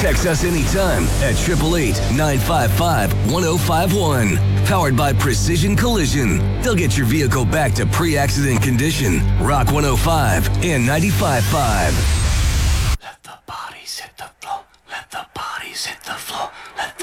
Text us anytime at 888-955-1051. Powered by Precision Collision. They'll get your vehicle back to pre-accident condition. Rock 105 and 95.5. Let the bodies hit the floor. Let the bodies hit the floor. Let